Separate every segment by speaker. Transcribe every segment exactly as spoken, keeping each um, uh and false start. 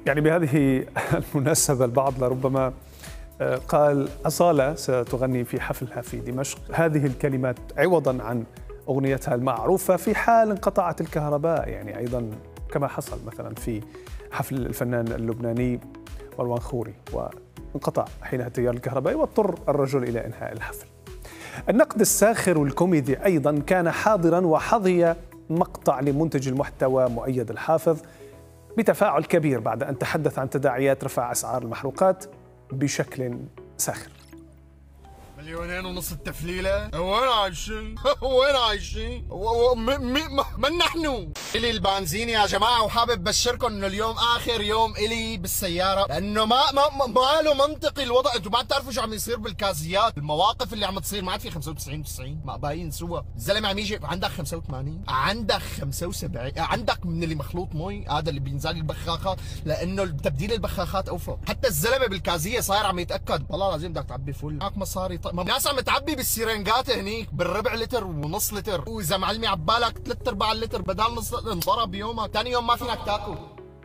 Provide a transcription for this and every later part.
Speaker 1: يعني بهذه المناسبة البعض لربما قال أصالة ستغني في حفلها في دمشق هذه الكلمات عوضا عن أغنيتها المعروفة في حال انقطعت الكهرباء، يعني أيضا كما حصل مثلا في حفل الفنان اللبناني مروان خوري وانقطع حينها التيار الكهربائي واضطر الرجل إلى إنهاء الحفل. النقد الساخر والكوميدي أيضا كان حاضرا وحظي مقطع لمنتج المحتوى مؤيد الحافظ بتفاعل كبير بعد أن تحدث عن تداعيات رفع أسعار المحروقات بشكل ساخر.
Speaker 2: مليونين ونص التفليلة؟ وين عايشين؟ وين عايشين؟ من نحن؟ إلي البنزين يا جماعة، وحابب بشركم إنه اليوم آخر يوم إلي بالسيارة، لأنه ما ما ما له منطقي الوضع، أنتم ما بتعرفوا شو عم يصير بالكازيات، المواقف اللي عم تصير ما عاد في خمسة وتسعين وتسعين ما باين سوا، الزلمة عم يجي عندك خمسة وثمانين، عندك خمسة وسبعين، عندك من اللي مخلوط مي، هذا اللي بينزل البخاخات، لأنه تبديل البخاخات أوفى، حتى الزلمة بالكازية صاير عم يتأكد، والله العظيم بدك تعبي فل، معك مصاري طيب. ناس عم تعبي بالسيرنجات هنيك بالربع لتر ونص لتر، واذا معلمي عبالك ثلاث ارباع اللتر بدال نص انضرب بيومك، ثاني يوم ما فينك تاكل.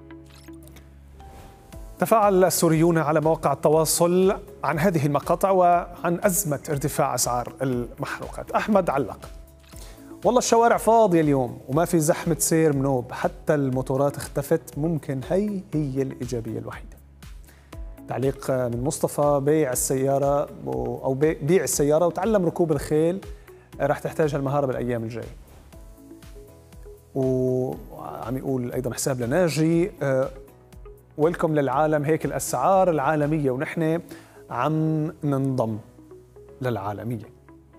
Speaker 1: تفاعل السوريون على مواقع التواصل عن هذه المقاطع وعن أزمة ارتفاع أسعار المحروقات. أحمد علق: والله الشوارع فاضية اليوم وما في زحمة سير منوب، حتى الموتورات اختفت، ممكن هي هي الإيجابية الوحيدة. تعليق من مصطفى: بيع السيارة أو بيع السيارة وتعلم ركوب الخيل، راح تحتاج هالمهارة بالأيام الجاية. وعم يقول أيضا حساب لناجي: ويلكم للعالم، هيك الأسعار العالمية ونحن عم ننضم للعالمية.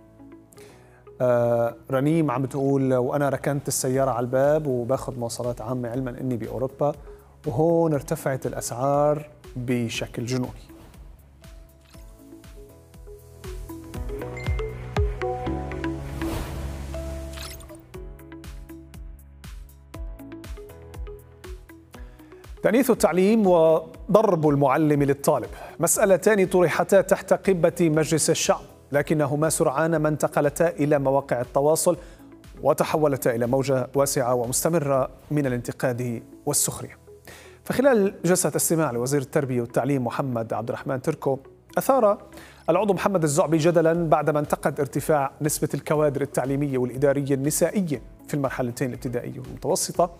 Speaker 1: رنيم عم تقول: وأنا ركنت السيارة على الباب وباخذ مواصلات عامة علما أني بأوروبا وهون ارتفعت الأسعار بشكل جنوني. تأنيث التعليم وضرب المعلم للطالب مسألتان طرحتا تحت قبة مجلس الشعب، لكنهما سرعان ما انتقلتا إلى مواقع التواصل وتحولتا إلى موجة واسعة ومستمرة من الانتقاد والسخرية. فخلال جلسة استماع لوزير التربية والتعليم محمد عبد الرحمن تركو، أثار العضو محمد الزعبي جدلا بعدما انتقد ارتفاع نسبة الكوادر التعليمية والإدارية النسائية في المرحلتين الابتدائية والمتوسطة،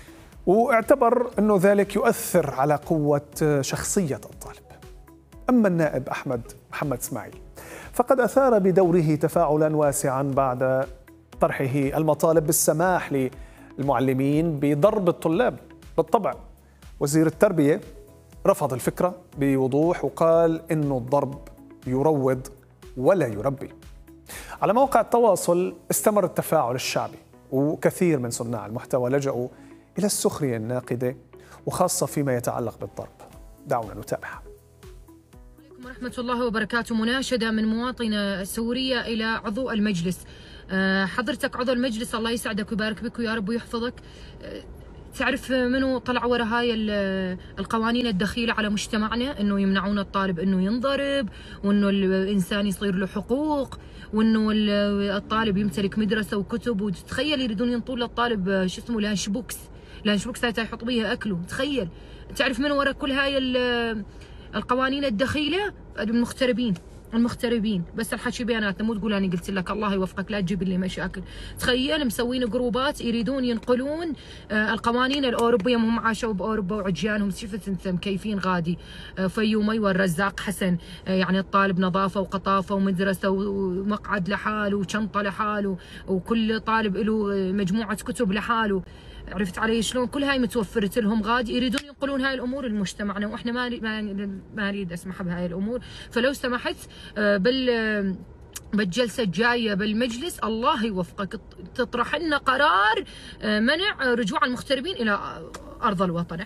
Speaker 1: واعتبر أنه ذلك يؤثر على قوة شخصية الطالب. أما النائب أحمد محمد إسماعيل فقد أثار بدوره تفاعلا واسعا بعد طرحه المطالب بالسماح للمعلمين بضرب الطلاب. بالطبع وزير التربية رفض الفكرة بوضوح وقال إنه الضرب يروض ولا يربي. على موقع التواصل استمر التفاعل الشعبي، وكثير من صناع المحتوى لجأوا إلى السخرية الناقدة وخاصة فيما يتعلق بالضرب. دعونا نتابعها.
Speaker 3: عليكم ورحمة الله وبركاته. مناشدة من مواطنة سورية إلى عضو المجلس. حضرتك عضو المجلس، الله يسعدك ويبارك بك ويا رب ويحفظك، تعرف منو طلع ورا هاي القوانين الدخيلة على مجتمعنا؟ انه يمنعون الطالب انه ينضرب، وانه الانسان يصير له حقوق، وانه الطالب يمتلك مدرسة وكتب، وتتخيل يريدون ينطون للطالب شو اسمه لانش بوكس، لانش بوكس هاي يحط بيها اكله. تخيل، تعرف من ورا كل هاي القوانين الدخيلة؟ المغتربين المغتربين. بس الحكي بيناتنا، مو تقول انا قلت لك، الله يوفقك لا تجيب لي مشاكل. تخيل مسوين جروبات يريدون ينقلون القوانين الاوروبيه، هم عاشوا باوروبا وعجيانهم، شفت انت مكيفين غادي فيومي والرزاق حسن، يعني الطالب نظافه وقطافه ومدرسه ومقعد لحاله وشنطه لحاله، وكل طالب له مجموعه كتب لحاله. عرفت علي شلون؟ كل هاي متوفرت لهم غادي، يريدون ينقلون هاي الامور لمجتمعنا، واحنا ما ما نريد اسمح بهاي الامور. فلو سمحت بال بالجلسه الجايه بالمجلس الله يوفقك تطرح لنا قرار منع رجوع المغتربين الى ارض الوطن.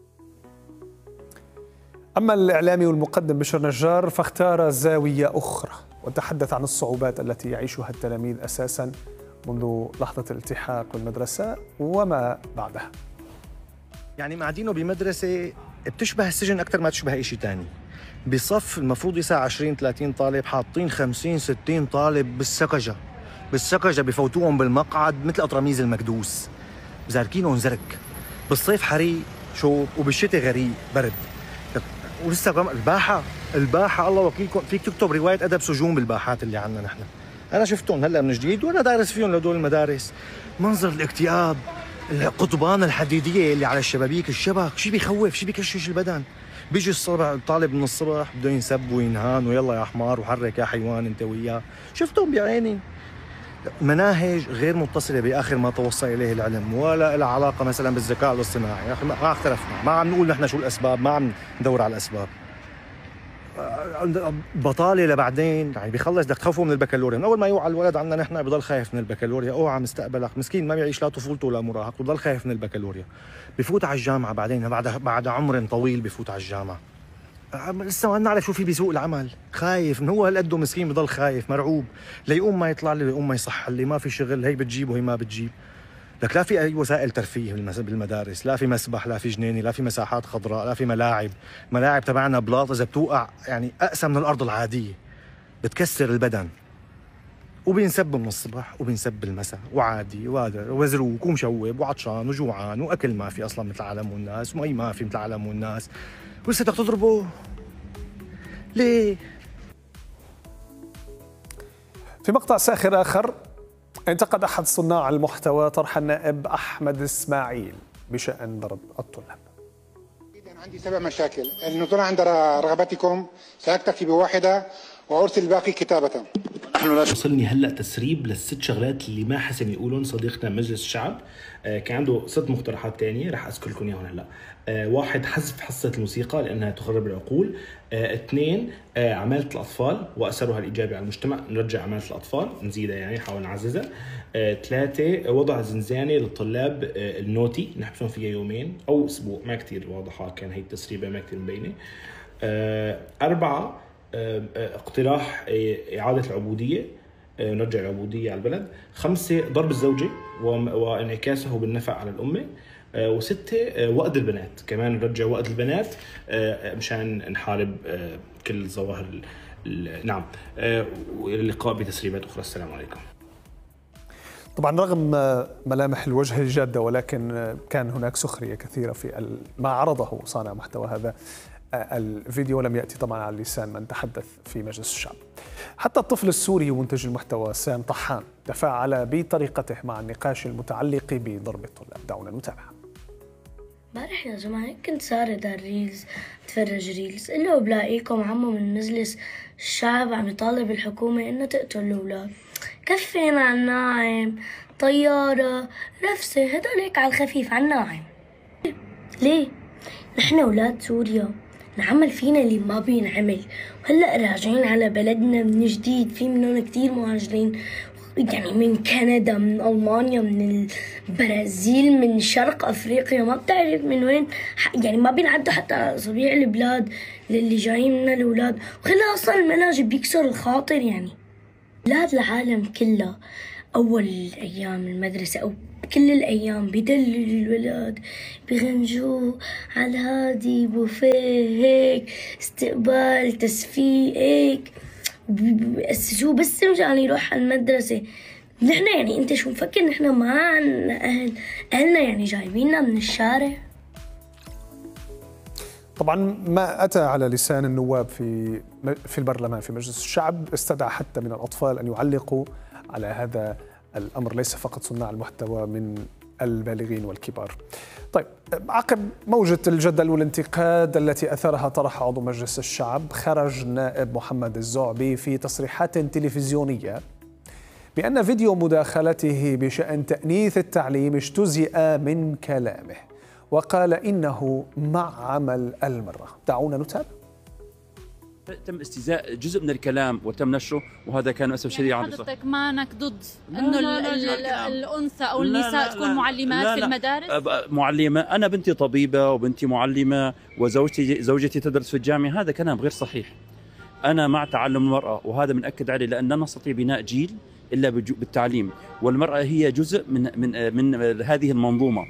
Speaker 1: اما الاعلامي والمقدم بشر نجار فاختار زاويه اخرى وتحدث عن الصعوبات التي يعيشها التلاميذ اساسا منذ لحظة الالتحاق بالمدرسة وما بعدها.
Speaker 4: يعني معدينه بمدرسة بتشبه السجن أكثر ما تشبه أي شيء تاني. بصف المفروض يسع عشرين ثلاثين طالب، حاطين خمسين ستين طالب بالسكجة بالسكجة بفوتوهم بالمقعد مثل أطرميز المكدوس، زاركينهم زرك. بالصيف حري، شوب وبالشتاء غريق برد. ولسه كمان الباحه الباحه الله وكيلكم، فيك تكتب روايه ادب سجون بالباحات اللي عندنا نحن. انا شفتهم هلا من جديد وانا دارس فيهم لهدول المدارس. منظر الاكتئاب، القضبان الحديديه اللي على الشبابيك، الشبك شيء بيخوف، شيء بيكشش البدن. بيجي الصبح الطالب من الصبح بده ينسب وينهان ويلا يا حمار وحرك يا حيوان انت وياه. شفتهم بعيني. مناهج غير متصله باخر ما توصل اليه العلم، ولا لها علاقه مثلا بالذكاء الاصطناعي. ما اختلفنا، ما عم نقول نحن شو الاسباب، ما عم ندور على الاسباب. بطاله لبعدين، يعني بيخلص بدك تخوفه من البكالوريا، من اول ما يوعى الولد عندنا نحن بضل خايف من البكالوريا، اوعى مستقبلك مسكين ما بيعيش لا طفولته ولا مراهق، بضل خايف من البكالوريا. بفوت على الجامعه بعدين بعد بعد عمر طويل بفوت على الجامعه. لسه ما نعرف شو في بسوق العمل، خايف من هو هالقد مسكين بضل خايف مرعوب، ليقوم ما يطلع لي ليقوم ما يصح لي، ما في شغل، هي بتجيب وهي ما بتجيب. لك لا في اي وسائل ترفيه بالمدارس، لا في مسبح، لا في جنينه، لا في مساحات خضراء، لا في ملاعب. ملاعب تبعنا بلاط اذا بتوقع يعني اقسى من الارض العاديه، بتكسر البدن. وبينسب من الصبح وبينسب بالمساء، وعادي وزروك ومشوب وعطشان وجوعان، واكل ما في اصلا مثل العالم والناس، ومي ما في مثل العالم والناس، ولسه بدك تضربه ليه؟
Speaker 1: في مقطع ساخر آخر، انتقد أحد صناع المحتوى طرح النائب أحمد إسماعيل بشأن ضرب الطلاب.
Speaker 5: عندي سبع مشاكل، النظرة عند رغبتكم سأكتفي بواحدة وأرسل الباقي كتابة.
Speaker 6: وصلني هلا تسريب للست شغلات اللي ما حسن يقولون صديقنا مجلس الشعب. آه كان عنده ست مقترحات تانية رح اذكر لكم اياهم هلا. آه واحد، حذف حصة الموسيقى لانها تخرب العقول. آه اثنين، آه عمالة الاطفال واثرها الايجابي على المجتمع، نرجع عمالة الاطفال نزيدها يعني نحاول نعززها. آه ثلاثة، وضع زنزانة للطلاب آه النوتي نحبسون فيها يومين او اسبوع، ما كتير واضحة كان هي التسريبة ما كتير مبينة. آه أربعة، اقتراح إعادة العبودية، نرجع العبودية على البلد. خمسة، ضرب الزوجة وانعكاسه بالنفع على الأمة. وستة، وقت البنات، كمان نرجع وقت البنات مشان نحارب كل الظواهر. نعم، وإلى اللقاء بتسريبات أخرى. السلام عليكم.
Speaker 1: طبعا رغم ملامح الوجه الجادة، ولكن كان هناك سخرية كثيرة في ما عرضه صانع محتوى هذا الفيديو، ولم يأتي طبعا على لسان من تحدث في مجلس الشعب. حتى الطفل السوري ومنتج المحتوى سام طحان تفاعل بطريقته مع النقاش المتعلق بضرب الطلاب. دعونا نتابع.
Speaker 7: امبارح يا جماعة كنت ساردة الريلز اتفرج ريلز إلا بلاقيكم عمو من مجلس الشعب عم يطالب الحكومة إنه تقتل الأولاد. كفينا عن الناعم، طيارة، رفسة، هدوليك على الخفيف عن الناعم. ليه؟ نحن أولاد سوريا نعمل فينا اللي ما بينعمل، وهلأ راجعين على بلدنا من جديد. في منهم كتير مهاجرين يعني من كندا، من ألمانيا، من البرازيل، من شرق أفريقيا، ما بتعرف من وين، يعني ما بينعدوا حتى أصابع البلاد اللي جايين منها الأولاد. وخلها أصلا المناهج بيكسر الخاطر. يعني بلاد العالم كلها أول أيام المدرسة أو كل الأيام بيدللوا الولاد، بيغنجوه على الهادي، بوفيه هيك، استقبال، تصفيق هيك، بيأسسوه بس مشان يروح على المدرسة. نحن يعني أنت شو مفكر نحن ما عنا أهل؟ أهلنا يعني جايبيننا من الشارع.
Speaker 1: طبعا ما أتى على لسان النواب في في البرلمان في مجلس الشعب استدعى حتى من الأطفال أن يعلقوا على هذا الأمر، ليس فقط صناع المحتوى من البالغين والكبار. طيب، عقب موجة الجدل والانتقاد التي أثرها طرح عضو مجلس الشعب، خرج النائب محمد الزعبي في تصريحات تلفزيونية بأن فيديو مداخلته بشأن تأنيث التعليم اجتزئ من كلامه، وقال إنه مع عمل المرة. دعونا نتابع.
Speaker 8: تم استهزاء جزء من الكلام وتم نشره، وهذا كان للاسف الشديد
Speaker 9: يعني حضرتك مانك ضد انه الانثى او النساء لا لا تكون معلمات لا لا في المدارس؟
Speaker 8: معلمه، انا بنتي طبيبه وبنتي معلمه وزوجتي زوجتي تدرس في الجامعه، هذا كلام غير صحيح. انا مع تعلم المراه، وهذا بنأكد عليه، لان لا نستطيع بناء جيل الا بالتعليم، والمراه هي جزء من من من هذه المنظومه.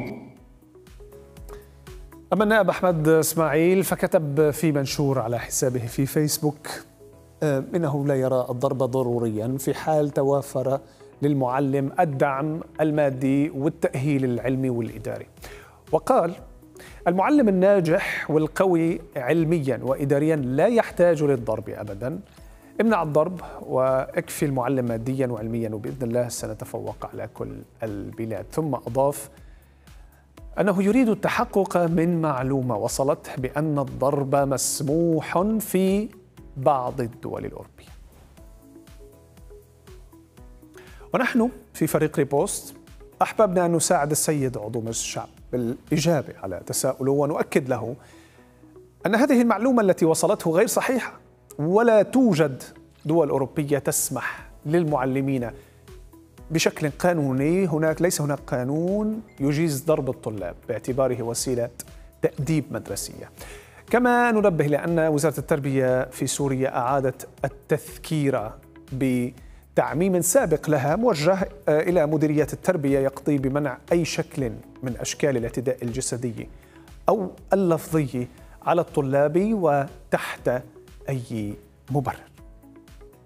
Speaker 1: أما النائب أحمد إسماعيل فكتب في منشور على حسابه في فيسبوك إنه لا يرى الضرب ضروريا في حال توافر للمعلم الدعم المادي والتأهيل العلمي والإداري. وقال المعلم الناجح والقوي علميا وإداريا لا يحتاج للضرب أبدا. امنع الضرب واكفي المعلم ماديا وعلميا وبإذن الله سنتفوق على كل البلاد. ثم أضاف أنه يريد التحقق من معلومة وصلت بأن الضرب مسموح في بعض الدول الأوروبية. ونحن في فريق ريبوست أحببنا أن نساعد السيد عضو مجلس الشعب بالإجابة على تساؤله ونؤكد له أن هذه المعلومة التي وصلته غير صحيحة، ولا توجد دول أوروبية تسمح للمعلمين بشكل قانوني. هناك ليس هناك قانون يجيز ضرب الطلاب باعتباره وسيلة تأديب مدرسية. كما ننبه لأن وزارة التربية في سوريا أعادت التذكير بتعميم سابق لها موجه إلى مديريات التربية يقضي بمنع أي شكل من أشكال الاعتداء الجسدي أو اللفظي على الطلاب وتحت أي مبرر.